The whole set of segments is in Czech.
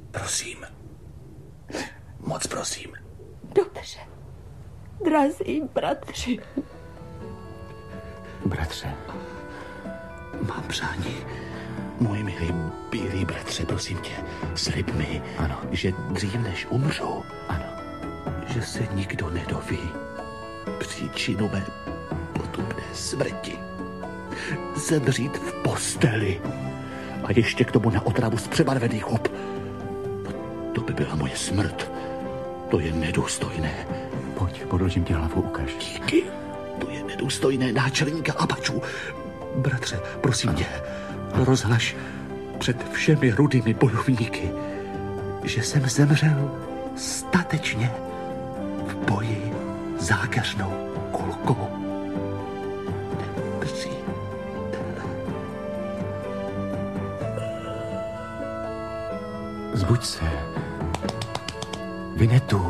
Prosím. Moc prosím. Dobře. Drazí bratři. Bratře, mám přání. Můj milý bílý bratře, prosím tě, slib mi, ano, že dřív než umřu, ano, že se nikdo nedoví příčinu mé potupné smrti. Zemřít v posteli a ještě k tomu na otravu z přebarvených hub. No, to by byla moje smrt. To je nedůstojné. Pojď, podložím ti hlavu, ukaž. Díky. To je nedůstojné náčelníka Apačů. Bratře, prosím tě, rozhlaš před všemi rudými bojovníky, že jsem zemřel statečně v boji zákeřnou kulkou. Zbuď se. Vinetu.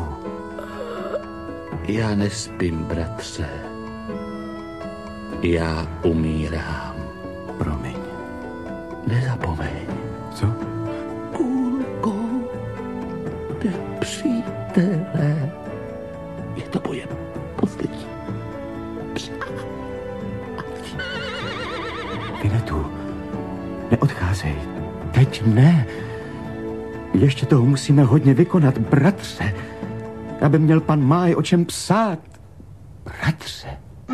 Já nespím, bratře. Já umírám. Promiň. Nezapomeň. Co? Kulko, nepřítele. Je to moje poslední přání. Vinetu, neodcházej. Teď ne. Ještě toho musíme hodně vykonat, bratře. Aby měl pan Máj o čem psát. Bratře.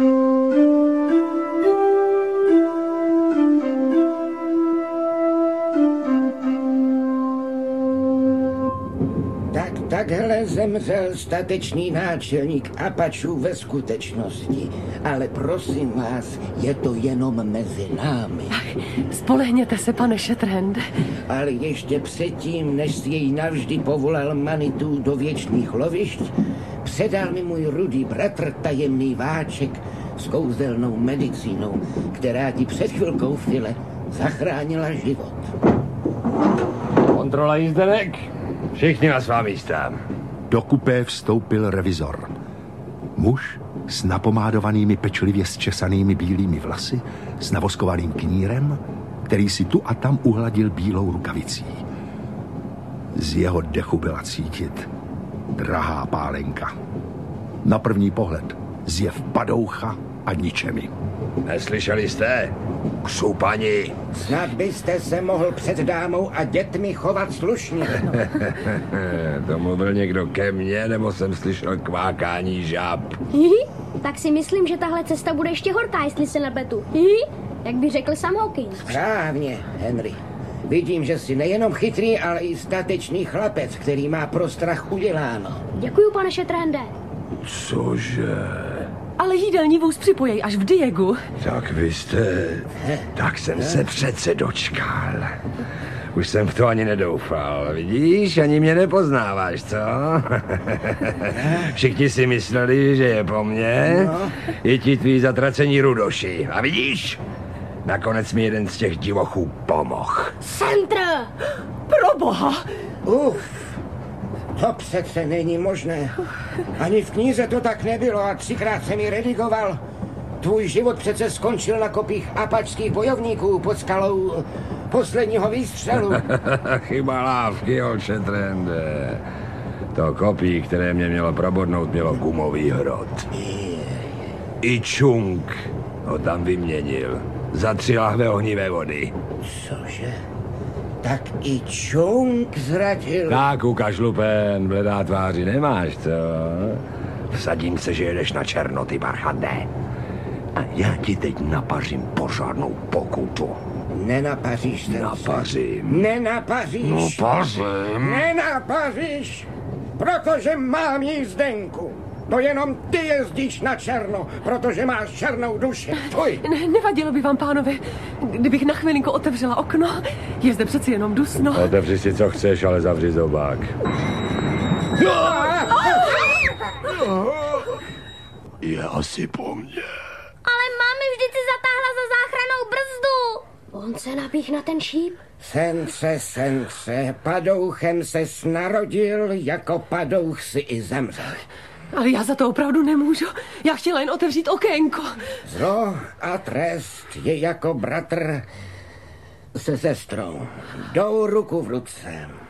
Takhle zemřel statečný náčelník Apačů ve skutečnosti. Ale prosím vás, je to jenom mezi námi. Spolehněte se, pane Shattrhande. Ale ještě předtím, než si jej navždy povolal Manitou do věčných lovišť, předal mi můj rudý bratr tajemný váček s kouzelnou medicínou, která ti před chvilkou v tyle zachránila život. Kontrola jízdenek. Všichni na svá místa. Do kupé vstoupil revizor. Muž s napomádovanými pečlivě zčesanými bílými vlasy, s navoskovaným knírem, který si tu a tam uhladil bílou rukavicí. Z jeho dechu byla cítit drahá pálenka. Na první pohled zjev padoucha a ničemi. Neslyšeli jste? Křupani. Snad byste se mohl před dámou a dětmi chovat slušně. To mluvil někdo ke mně, nebo jsem slyšel kvákání žáb? Tak si myslím, že tahle cesta bude ještě horká, jestli se nepletu. Jak by řekl sam Hawking. Správně, Henry. Vidím, že jsi nejenom chytrý, ale i statečný chlapec, který má pro strach uděláno. Děkuju, pane Shattrhande. Cože? Ale jídelní vůz připojej až v Diegu. Tak vy jste... Tak jsem se přece dočkal. Už jsem v to ani nedoufal. Vidíš, ani mě nepoznáváš, co? Všichni si mysleli, že je po mně. I ti tví zatracení rudoši. A vidíš? Nakonec mi jeden z těch divochů pomohl. Centr! Proboha! To přece není možné. Ani v knize to tak nebylo a 3krát jsem ji redigoval. Tvůj život přece skončil na kopích apačských bojovníků pod skalou posledního výstřelu. Chyba lávky, jo, Shattrhande. To kopí, které mě mělo probodnout, mělo gumový hrot. I Čung ho tam vyměnil za 3 lahve ohnivé vody. Cože? Tak i Čung zradil. Tak, ukaž lupen, bledá tváři nemáš, co? Vsadím se, že jedeš na černo, ty barchande. A já ti teď napařím pořádnou pokutu. Nenapaříš se. Napařím. Nenapaříš. Napařím. Nenapaříš, protože mám jízdenku. To jenom ty jezdíš na černo, protože máš černou duši. Nevadilo by vám, pánové, kdybych na chvilinku otevřela okno? Je zde přeci jenom dusno. Otevři si, co chceš, ale zavři zobák. Je asi po mně. Ale mámy vždyť si zatáhla za záchrannou brzdu. On se napích na ten šíp. Sence, padouchem ses narodil, jako padouch si i zemřel. Ale já za to opravdu nemůžu. Já chtěla jen otevřít okénko. Zlo a trest je jako bratr se sestrou. Jdou ruku v ruce.